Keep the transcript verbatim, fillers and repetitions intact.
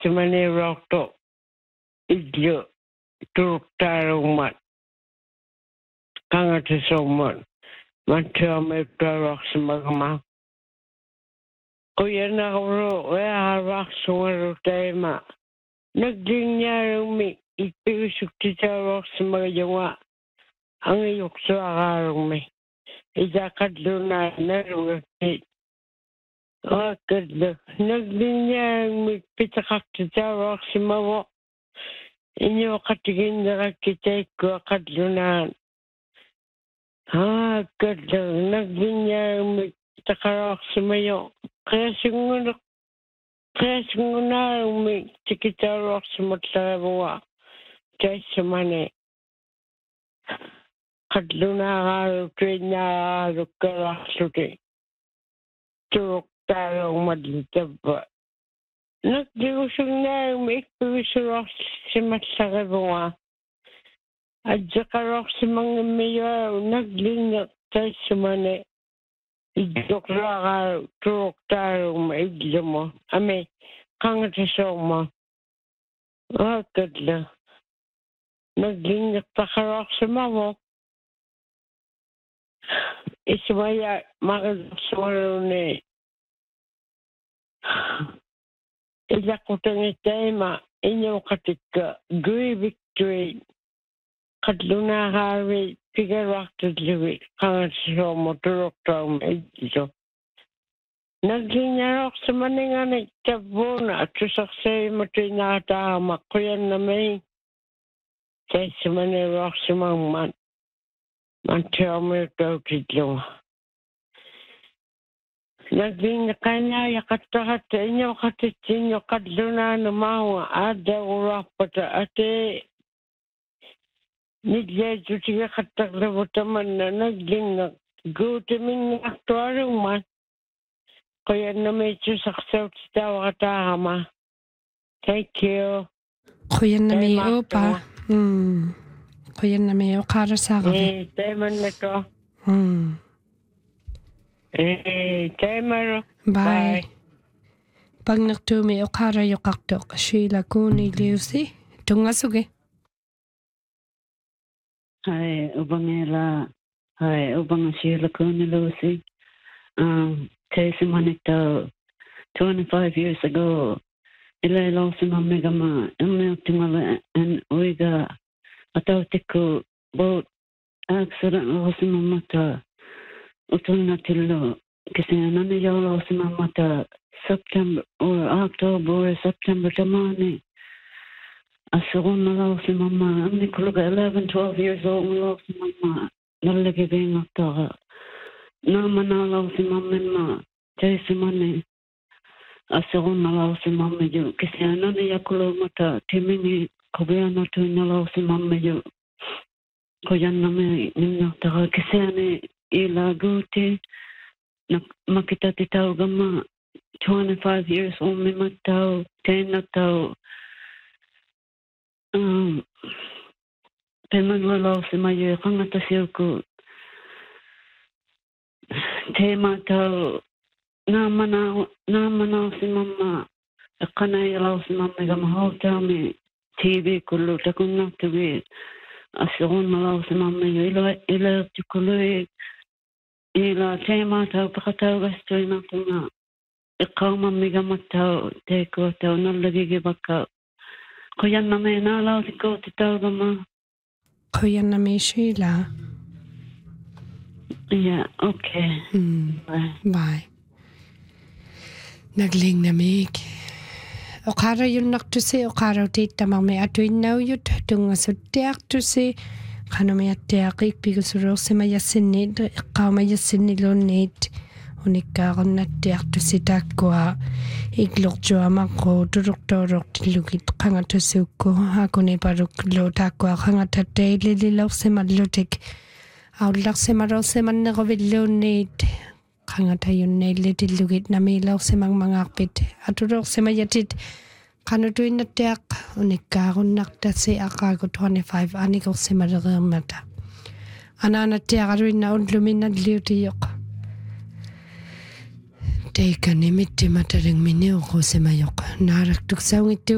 Timani roto idyo turuktarungat kangatisomon mantiame taroksimagma kuya na ro we harak sungaru tema nagdinyarumi ipisukti taroksimagawa ang yukso akarumi ijakadluna narugati wakadlo nagdinyarumi pitakakti taroksimagawa inyo katigin na kita ko kadlunan. Ah, kadlo nagbinya takarok sumayo. Kaya singunak kaya singunar mi tikitarok sumatlawa. Kaya sumane kadluna kanya karak suti. Turok tarong madlitaba. Nagdiusong na may ikusurok si Matsagawa. At sakarok si mga mayor, naglinyat tayo sa mani. Idokra ka, turok tayo maigla mo. Ame, kangatasok mo. Wakad lang. Naglinyat pakarok sa mamo. Ismaya, makaswaro ni. Ila kutang itema inyo katika gui victory kadluna hari pigarakta liwi kangasyo motorok taong ito. Naglinyarok sa maningan itabon at susaksay mato'y nakatahama kuyan na may kaya sa manirok sa mga man mantiyaw mo ito tidlo. Naging kanya yakatahat inyo katitinyo kadluna na mawa ada urapata ate nidya jutiga kataglabutaman na naging gutiming aktuarong man kaya na medyo saksaw titawa katahama. Thank you. Kuya na may opa. Hmm. Kuya na may okara sa akin. Eh, teman na to. Hmm. Eh, tayo Bye. Pag nagtumi o kara yung kakto, Sheila Kuni Liusi, tunga sugi. Hi, ubangela. Hi, ubang Sheila Kuni Liusi. Um, kasi manito, twenty-five years ago, ilalaw si mamigama, ang tingala, and uiga, ataw tiku, boat, accident ako si mamata. Utol na tilo kasi nanayalaw si mamata September or October or September tamani. Asukon nalaw si mama. Ang nikuluga eleven, twelve years old nalaw si mama. Nalagibing akta. Namanalaw si mama ma. Jay si mani. Asukon nalaw si mama yu. Kasi nanayakulo mata. Timini kubiyan na to nalaw si mama yu. Kuyan na may ninakta. Kasi ani ilaguti na makita titaw gama twenty-five years old may mataw ten na taw um pemanwalaw si mayo kang atasil ko tema taw namanaw namanaw si mama kanayalaw si mama gama hawtaw mi T V kulo takong naktawi asikon malaw si mama yo ila ila tikuloy ila tema tau pakatau gastoy na tunga ikaw mamiga matau teko tau nalagi gibaka kuyan na may nalaw si ko titaw gama kuyan na may Sheila. Yeah, okay. Hmm. Bye. Bye. Nagling na mig. O kara yung naktusi o kara tita may atoy na yun tunga sa tiyak tusi kano may atiyak ikpigo suro si mayasinid ikaw mayasinid lonid unika kon na tiyak tusi takwa iglok joama ko turok-turok tilugit kanga tusi ko ako ni parok lo takwa kanga tatay lililaw si madlutik awlak si maraw si man nakawilonid kanga tayo na ililugit na milaw si mang mangakpit aturok si mayatit kano tuin na tiyak unika kon naktasi akago twenty-five anikaw si maragamata ana na tiyak aruin na udlumin na liutiyok teka ni miti mataring minio ko si mayok naraktuk sa ngiti